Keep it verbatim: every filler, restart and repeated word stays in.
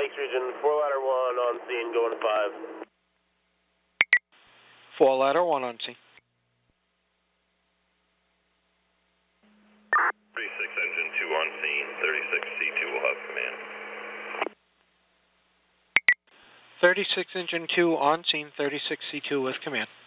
Phoenix region, four ladder one on scene, going to five. Four ladder one on scene. thirty-six engine two on scene, thirty-six C two will have command. thirty-six engine two on scene, thirty-six C two with command.